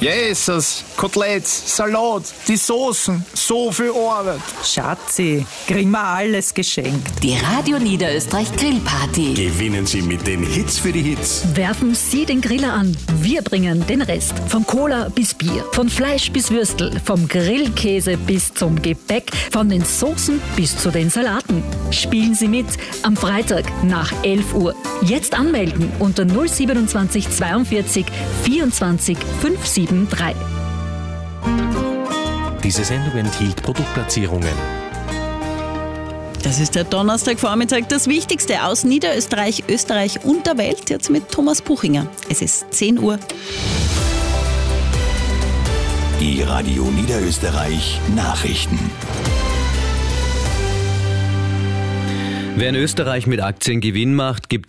Jesus, Koteletts, Salat, die Soßen, so viel Arbeit. Schatzi, kriegen wir alles geschenkt. Die Radio Niederösterreich Grillparty. Gewinnen Sie mit den Hits für die Hits. Werfen Sie den Griller an. Wir bringen den Rest. Von Cola bis Bier, von Fleisch bis Würstel, vom Grillkäse bis zum Gebäck, von den Soßen bis zu den Salaten. Spielen Sie mit am Freitag nach 11 Uhr. Jetzt anmelden unter 027 42 24 573. Diese Sendung enthielt Produktplatzierungen. Das ist der Donnerstagvormittag, das Wichtigste aus Niederösterreich, Österreich und der Welt. Jetzt mit Thomas Puchinger. Es ist 10 Uhr. Die Radio Niederösterreich Nachrichten. Wer in Österreich mit Aktien Gewinn macht, gibt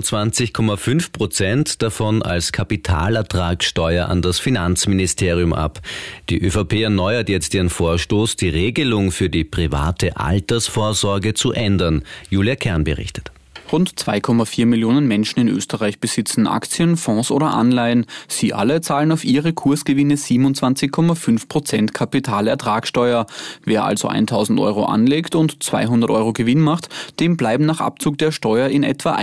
27,5% davon als Kapitalertragssteuer an das Finanzministerium ab. Die ÖVP erneuert jetzt ihren Vorstoß, die Regelung für die private Altersvorsorge zu ändern. Julia Kern berichtet. Rund 2,4 Millionen Menschen in Österreich besitzen Aktien, Fonds oder Anleihen. Sie alle zahlen auf ihre Kursgewinne 27,5% Kapitalertragssteuer. Wer also 1.000 Euro anlegt und 200 Euro Gewinn macht, dem bleiben nach Abzug der Steuer in etwa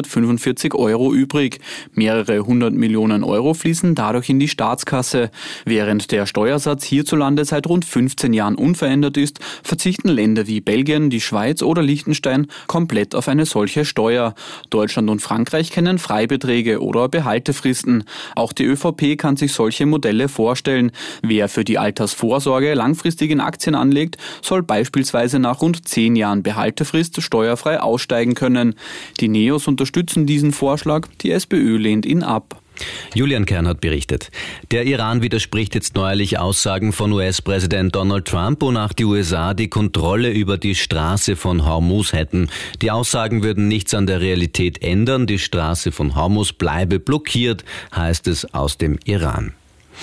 145 Euro übrig. Mehrere 100 Millionen Euro fließen dadurch in die Staatskasse. Während der Steuersatz hierzulande seit rund 15 Jahren unverändert ist, verzichten Länder wie Belgien, die Schweiz oder Liechtenstein komplett auf eine solche Steuer. Deutschland und Frankreich kennen Freibeträge oder Behaltefristen. Auch die ÖVP kann sich solche Modelle vorstellen. Wer für die Altersvorsorge langfristig in Aktien anlegt, soll beispielsweise nach rund 10 Jahren Behaltefrist steuerfrei aussteigen können. Die Neos unterstützen diesen Vorschlag, die SPÖ lehnt ihn ab. Julian Kern hat berichtet. Der Iran widerspricht jetzt neuerlich Aussagen von US-Präsident Donald Trump, wonach die USA die Kontrolle über die Straße von Hormuz hätten. Die Aussagen würden nichts an der Realität ändern. Die Straße von Hormuz bleibe blockiert, heißt es aus dem Iran.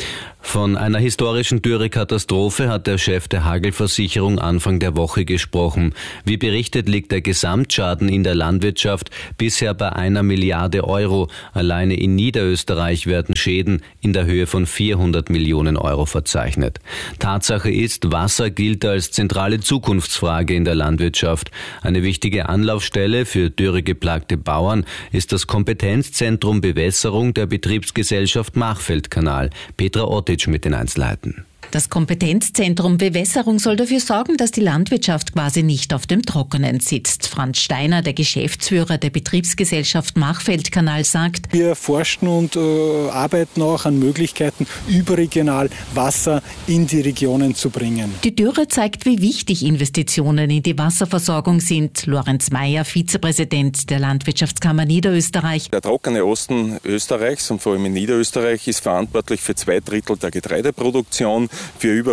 Von einer historischen Dürrekatastrophe hat der Chef der Hagelversicherung Anfang der Woche gesprochen. Wie berichtet, liegt der Gesamtschaden in der Landwirtschaft bisher bei 1 Milliarde Euro. Alleine in Niederösterreich werden Schäden in der Höhe von 400 Millionen Euro verzeichnet. Tatsache ist, Wasser gilt als zentrale Zukunftsfrage in der Landwirtschaft. Eine wichtige Anlaufstelle für dürregeplagte Bauern ist das Kompetenzzentrum Bewässerung der Betriebsgesellschaft Machfeldkanal. Petra Ottic mit den Einzelheiten. Das Kompetenzzentrum Bewässerung soll dafür sorgen, dass die Landwirtschaft quasi nicht auf dem Trockenen sitzt. Franz Steiner, der Geschäftsführer der Betriebsgesellschaft Machfeldkanal, sagt: Wir forschen und arbeiten auch an Möglichkeiten, überregional Wasser in die Regionen zu bringen. Die Dürre zeigt, wie wichtig Investitionen in die Wasserversorgung sind. Lorenz Mayer, Vizepräsident der Landwirtschaftskammer Niederösterreich. Der trockene Osten Österreichs und vor allem in Niederösterreich ist verantwortlich für 2/3 der Getreideproduktion, für über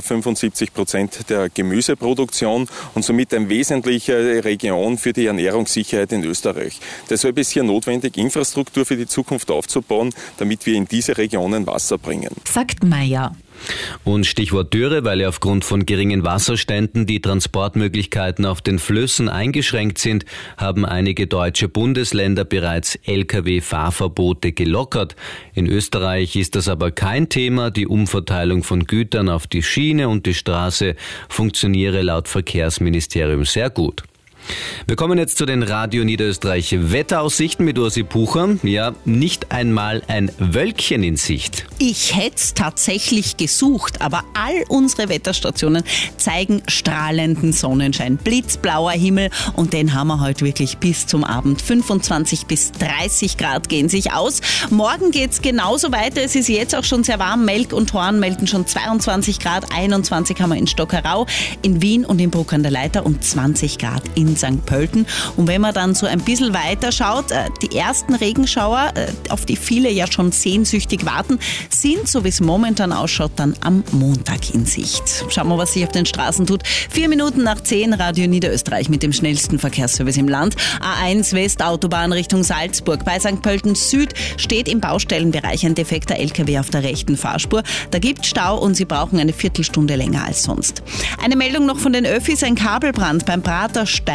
75% der Gemüseproduktion und somit eine wesentliche Region für die Ernährungssicherheit in Österreich. Deshalb ist hier notwendig, Infrastruktur für die Zukunft aufzubauen, damit wir in diese Regionen Wasser bringen, sagt Mayer. Und Stichwort Dürre, weil ja aufgrund von geringen Wasserständen die Transportmöglichkeiten auf den Flüssen eingeschränkt sind, haben einige deutsche Bundesländer bereits Lkw-Fahrverbote gelockert. In Österreich ist das aber kein Thema. Die Umverteilung von Gütern auf die Schiene und die Straße funktioniere laut Verkehrsministerium sehr gut. Wir kommen jetzt zu den Radio Niederösterreich Wetteraussichten mit Ursi Pucher. Ja, nicht einmal ein Wölkchen in Sicht. Ich hätte es tatsächlich gesucht, aber all unsere Wetterstationen zeigen strahlenden Sonnenschein, blitzblauer Himmel und den haben wir heute wirklich bis zum Abend. 25 bis 30 Grad gehen sich aus. Morgen geht's genauso weiter. Es ist jetzt auch schon sehr warm. Melk und Horn melden schon 22 Grad, 21 haben wir in Stockerau, in Wien und in Bruck an der Leiter und 20 Grad in St. Pölten. Und wenn man dann so ein bisschen weiter schaut, die ersten Regenschauer, auf die viele ja schon sehnsüchtig warten, sind, so wie es momentan ausschaut, dann am Montag in Sicht. Schauen wir, was sich auf den Straßen tut. 4 Minuten nach 10, Radio Niederösterreich mit dem schnellsten Verkehrsservice im Land. A1 Westautobahn Richtung Salzburg. Bei St. Pölten Süd steht im Baustellenbereich ein defekter LKW auf der rechten Fahrspur. Da gibt Stau und Sie brauchen eine Viertelstunde länger als sonst. Eine Meldung noch von den Öffis, ein Kabelbrand beim Prater Stern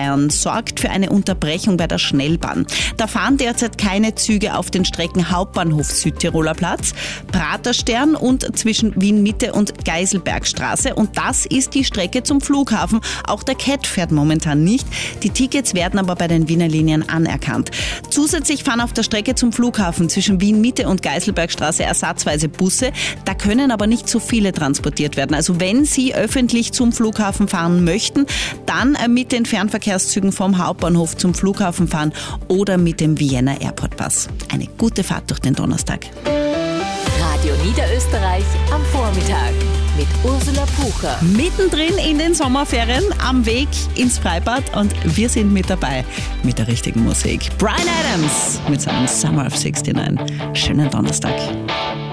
Bayern sorgt für eine Unterbrechung bei der Schnellbahn. Da fahren derzeit keine Züge auf den Strecken Hauptbahnhof Südtiroler Platz, Praterstern und zwischen Wien Mitte und Geiselbergstraße. Und das ist die Strecke zum Flughafen. Auch der CAT fährt momentan nicht. Die Tickets werden aber bei den Wiener Linien anerkannt. Zusätzlich fahren auf der Strecke zum Flughafen zwischen Wien Mitte und Geiselbergstraße ersatzweise Busse. Da können aber nicht so viele transportiert werden. Also wenn Sie öffentlich zum Flughafen fahren möchten, dann mit den Fernverkehrszügen vom Hauptbahnhof zum Flughafen fahren oder mit dem Vienna Airport Bus. Eine gute Fahrt durch den Donnerstag. Radio Niederösterreich am Vormittag mit Ursula Pucher. Mittendrin in den Sommerferien, am Weg ins Freibad und wir sind mit dabei mit der richtigen Musik. Bryan Adams mit seinem Summer of 69. Schönen Donnerstag.